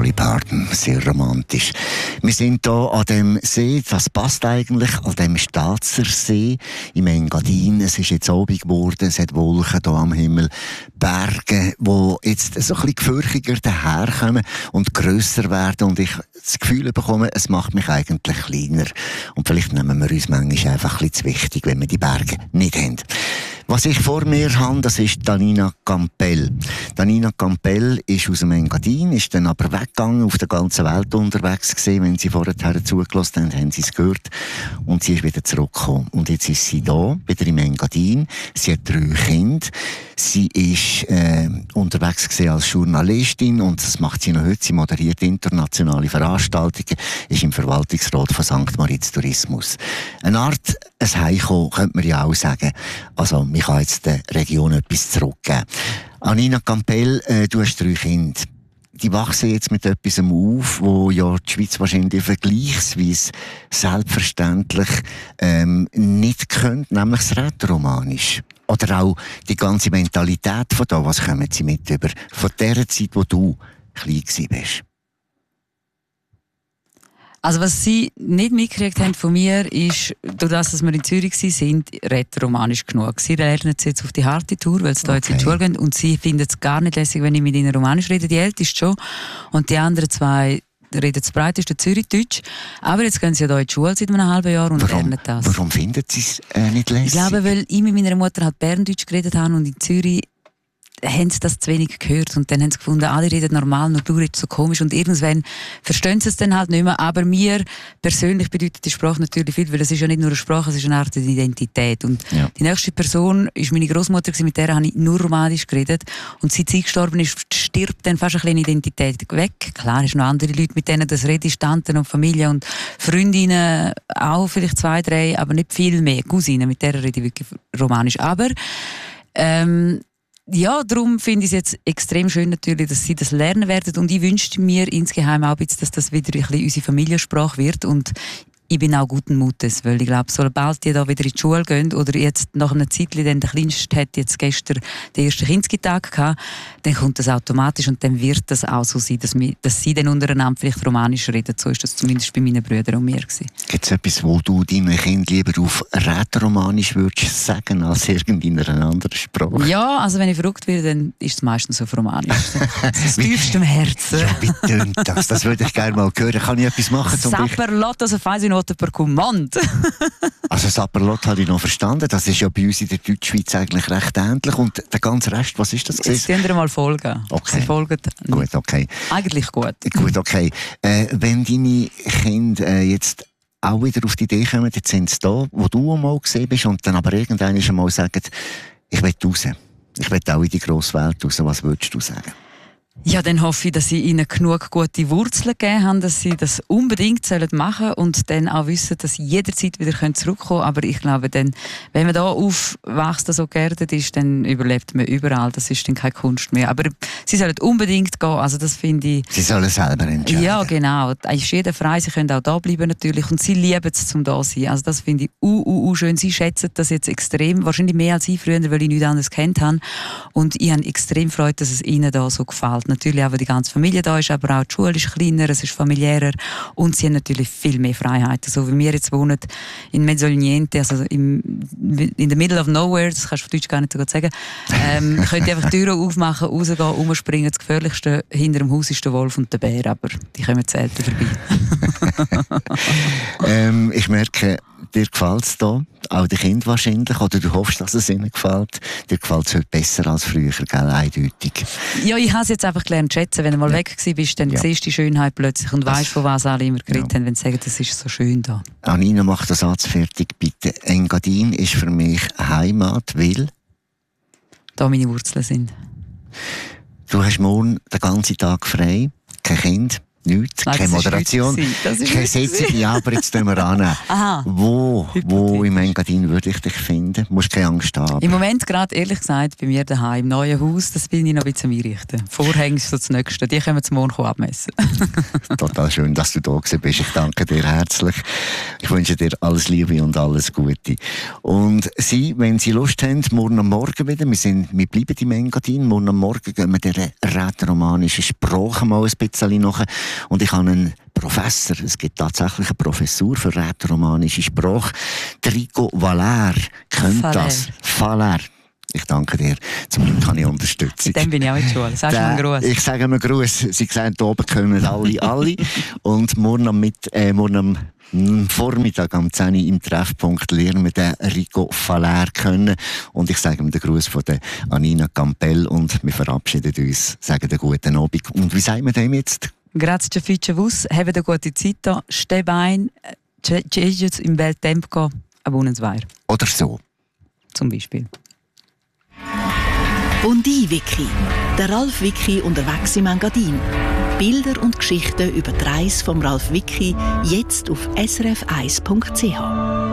Dolly Parton, sehr romantisch. Wir sind hier an dem See, das passt eigentlich, an dem Staatser See im Engadin. Es ist jetzt Abend geworden, es hat Wolken hier am Himmel, Berge, die jetzt so ein bisschen gefürchiger daherkommen und grösser werden und ich das Gefühl bekomme, es macht mich eigentlich kleiner. Und vielleicht nehmen wir uns manchmal einfach ein bisschen zu wichtig, wenn wir die Berge nicht haben. Was ich vor mir habe, das ist Danina Campbell. Danina Campbell ist aus dem Engadin, ist dann aber weggegangen, auf der ganzen Welt unterwegs gewesen. Wenn Sie vorher zugelassen haben, haben Sie es gehört. Und sie ist wieder zurückgekommen. Und jetzt ist sie da, wieder im Engadin. Sie hat 3 Kinder. Sie ist unterwegs gewesen als Journalistin und das macht sie noch heute. Sie moderiert internationale Veranstaltungen, ist im Verwaltungsrat von St. Moritz Tourismus. Eine Art ein Heimkommen, könnte man ja auch sagen. Also, man kann jetzt der Region etwas zurückgeben. Anina Campbell, du hast 3 Kinder. Die wachsen jetzt mit etwas auf, wo ja die Schweiz wahrscheinlich vergleichsweise selbstverständlich nicht kennt, nämlich das Rätoromanisch. Oder auch die ganze Mentalität von da. Was kommen Sie mit über von der Zeit, wo du klein warst? Also was Sie nicht mitgekriegt haben von mir, ist, durch das, dass wir in Zürich sind, rätoromanisch genug. Sie lernen es jetzt auf die harte Tour, weil sie da jetzt in die Schule gehen und sie finden es gar nicht lässig, wenn ich mit ihnen Romanisch rede. Die Älteste schon. Und die anderen 2 reden das breiteste Zürichdeutsch. Aber jetzt gehen sie ja hier in die Schule seit einem halben Jahr und lernen das. Warum finden sie es nicht lässig? Ich glaube, weil ich mit meiner Mutter halt Berndeutsch geredet habe und in Zürich haben sie das zu wenig gehört und dann haben sie gefunden, alle reden normal, nur du redest so komisch und irgendwann verstehen sie es dann halt nicht mehr, aber mir persönlich bedeutet die Sprache natürlich viel, weil es ist ja nicht nur eine Sprache, es ist eine Art Identität und die nächste Person ist meine Großmutter, mit der habe ich nur Romanisch geredet und seit sie gestorben ist, stirbt dann fast ein bisschen Identität weg. Klar, es sind noch andere Leute, mit denen das rede, Tanten und Familie und Freundinnen auch, vielleicht 2, 3, aber nicht viel mehr. Cousinen, mit der rede ich wirklich Romanisch, aber ja, darum finde ich es jetzt extrem schön natürlich, dass sie das lernen werden und ich wünschte mir insgeheim auch jetzt, dass das wieder ein bisschen unsere Familiensprache wird und ich bin auch guten Mutes, weil ich glaube, sobald die da wieder in die Schule gehen oder jetzt nach einer Zeit, dann der Kleinste hat jetzt gestern den ersten Kindstag gehabt, dann kommt das automatisch und dann wird das auch so sein, dass sie dann untereinander vielleicht Romanisch reden. So ist das zumindest bei meinen Brüdern und mir gewesen. Gibt es etwas, wo du deinen Kindern lieber auf Rätoromanisch würdest sagen, als irgendeiner anderen Sprache? Ja, also wenn ich verrückt werde, dann ist es meistens auf Romanisch. Das tiefste im Herzen. Ja, wie tönt das? Das würde ich gerne mal hören. Kann ich etwas machen? Saperlot, also weiss ich noch per Kommand. Also Saperlot habe ich noch verstanden. Das ist ja bei uns in der Deutschschweiz eigentlich recht ähnlich. Und der ganze Rest, was ist das? Jetzt können wir mal folgen. Okay. Sie folgen. Gut, okay. Eigentlich gut. Gut, okay. Wenn deine Kinder jetzt auch wieder auf die Idee kommen, jetzt sind sie da, wo du einmal gesehen bist und dann aber irgendwann einmal sagen, ich will raus. Ich will auch in die grosse Welt raus. Was würdest du sagen? Ja, dann hoffe ich, dass sie ihnen genug gute Wurzeln gegeben haben, dass sie das unbedingt machen sollen und dann auch wissen, dass sie jederzeit wieder zurückkommen können. Aber ich glaube, dann, wenn man da aufwächst, so geerdet ist, dann überlebt man überall. Das ist dann keine Kunst mehr. Aber sie sollen unbedingt gehen. Also das finde ich... Sie sollen selber entscheiden. Ja, genau. Da ist jeder frei. Sie können auch da bleiben natürlich. Und sie lieben es, zum da sein. Also das finde ich schön. Sie schätzen das jetzt extrem. Wahrscheinlich mehr als ich früher, weil ich nichts anderes kennt habe. Und ich habe extrem Freude, dass es ihnen da so gefällt. Natürlich auch, weil die ganze Familie da ist, aber auch die Schule ist kleiner, es ist familiärer und sie haben natürlich viel mehr Freiheiten. So wie wir jetzt wohnen in Mezzoliente, also in the middle of nowhere, das kannst du auf Deutsch gar nicht so gut sagen, könnt ihr einfach die Türen aufmachen, rausgehen, rumspringen. Das Gefährlichste hinter dem Haus ist der Wolf und der Bär, aber die kommen selten vorbei. Ich merke, dir gefällt es hier, auch den Kindern wahrscheinlich, oder du hoffst, dass es ihnen gefällt. Dir gefällt es heute besser als früher, gell? Eindeutig. Ja, ich habe es jetzt einfach gelernt zu schätzen. Wenn du mal weg bist, dann siehst du die Schönheit plötzlich und weißt, von was alle immer geredet haben, wenn sie sagen, das ist so schön da. Anina, mach das Satz fertig, bitte. Engadin ist für mich Heimat, weil da meine Wurzeln sind. Du hast morgen den ganzen Tag frei, kein Kind. Nichts, keine Moderation, keine Sitzung, ja, aber jetzt tun wir an. Wo im Engadin würde ich dich finden? Du musst keine Angst haben. Im Moment gerade, ehrlich gesagt, bei mir daheim im neuen Haus, das bin ich noch ein bisschen am Einrichten. Vorhänge ist so das Nächste, die können wir zum Morgen abmessen. Total schön, dass du da bist. Ich danke dir herzlich. Ich wünsche dir alles Liebe und alles Gute. Und Sie, wenn Sie Lust haben, morgen am Morgen wieder, wir bleiben im Engadin, morgen am Morgen gehen wir dieser rätoromanischen Sprache mal ein bisschen nach. Und ich habe einen Professor, es gibt tatsächlich eine Professur für rätoromanische Sprache. Rico Valère kennt das. Valère. Ich danke dir. Zum Glück kann ich Unterstützung. Dann bin ich auch in der Schule. Sagst du einen Gruß? Ich sage einen Gruß. Sie sagen, hier oben können alle. Und morgen am Vormittag am 10 Uhr im Treffpunkt lernen wir den Rico Valère kennen. Und ich sage ihm den Gruß von der Anina Campbell und wir verabschieden uns, sagen den guten Abend. Und wie sagen wir dem jetzt? Grazie Fice Vus, habt eine gute Zeit hier, steh bein, jetzt im Welttempo, abonnensweir. Oder so. Zum Beispiel. Bondi-Wiki. Der Ralf Wiki unterwegs im Engadin. Bilder und Geschichten über die Reise vom Ralf Wiki jetzt auf srf1.ch.